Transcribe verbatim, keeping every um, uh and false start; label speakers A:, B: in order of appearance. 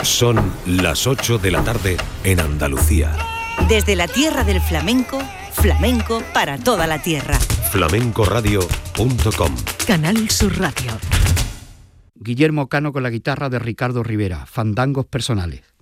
A: Son las ocho de la tarde en Andalucía.
B: Desde la tierra del flamenco, flamenco para toda la tierra.
A: flamenco radio punto com.
C: Canal Sur Radio.
D: Guillermo Cano con la guitarra de Ricardo Rivera, Fandangos Personales.